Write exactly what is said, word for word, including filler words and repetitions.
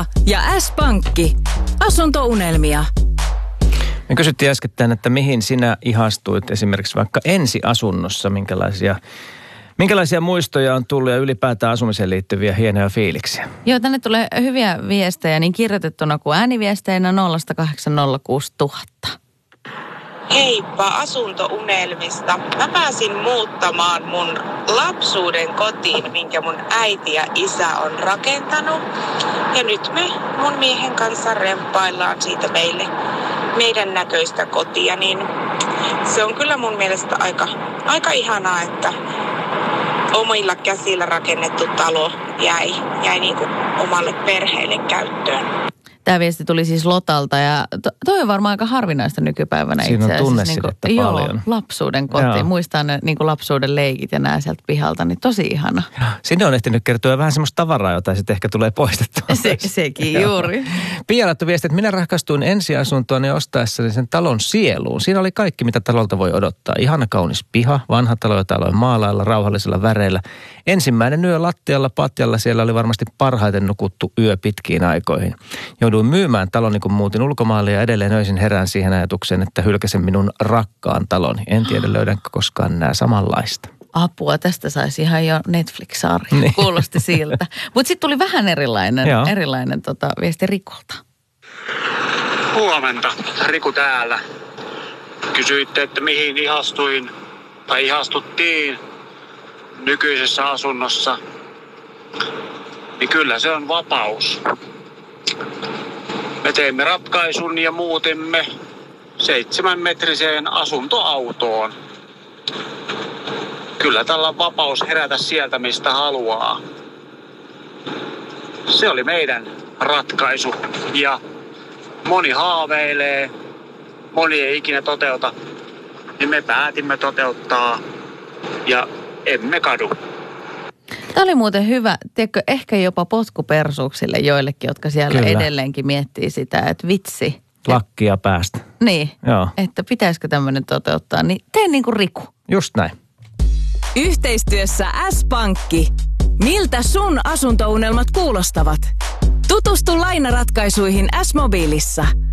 Ja S-Pankki. Asuntounelmia. Me kysyttiin äskettäin, että mihin sinä ihastuit esimerkiksi vaikka ensiasunnossa, minkälaisia, minkälaisia muistoja on tullut ja ylipäätään asumiseen liittyviä hienoja fiiliksiä. Joo, tänne tulee hyviä viestejä niin kirjoitettuna kuin ääniviesteinä nolla kahdeksan nolla kuusi nolla nolla nolla. Heippa asuntounelmista. Mä pääsin muuttamaan mun lapsuuden kotiin, minkä mun äiti ja isä on rakentanut. Ja nyt me mun miehen kanssa remppaillaan siitä meille meidän näköistä kotia. Niin se on kyllä mun mielestä aika, aika ihanaa, että omilla käsillä rakennettu talo jäi, jäi niin kuin omalle perheelle käyttöön. Tämä viesti tuli siis Lotalta ja to, toi on varmaan aika harvinaista nykypäivänä itse asiassa. Siinä on tunnesidettä niin paljon. Joo, lapsuuden koti. Joo. Muistaa ne niin kuin lapsuuden leikit ja nää sieltä pihalta, niin tosi ihana. Sinne on ehtinyt kertoa vähän semmoista tavaraa, jota sitten ehkä tulee poistettua. Se, sekin juuri. Pia laittoi viesti, että minä rakastuin ensiasuntoani ostaessani sen talon sieluun. Siinä oli kaikki, mitä talolta voi odottaa. Ihana kaunis piha, vanha talo, jota aloin maalailla rauhallisilla väreillä. Ensimmäinen yö lattialla patjalla, siellä oli varmasti parhaiten nukuttu yö pitkiin aikoihin. Jouduin myymään taloni, kun muutin ulkomaille ja edelleen öisin herään siihen ajatukseen, että hylkäsen minun rakkaan taloni. En tiedä, löydänkö koskaan nää samanlaista. Apua, tästä saisi ihan jo Netflix-sarja. Niin. Kuulosti siltä. Mutta sitten tuli vähän erilainen, erilainen tota, viesti Rikolta. Huomenta, Riku täällä. Kysyitte, että mihin ihastuin tai ihastuttiin nykyisessä asunnossa. Niin kyllä se on vapaus. Me teimme ratkaisun ja muutimme seitsemänmetriseen asuntoautoon. Kyllä tällä on vapaus herätä sieltä, mistä haluaa. Se oli meidän ratkaisu ja moni haaveilee, moni ei ikinä toteuta, niin me päätimme toteuttaa ja emme kadu. Tämä oli muuten hyvä, tiedätkö, ehkä jopa potkupersuuksille joillekin, jotka siellä Kyllä. edelleenkin miettii sitä, että vitsi. Lakkia päästä. Niin, Joo. että pitäisikö tämmöinen toteuttaa, niin tee niin kuin Riku. Just näin. Yhteistyössä S-Pankki. Miltä sun asuntounelmat kuulostavat? Tutustu lainaratkaisuihin S-Mobiilissa.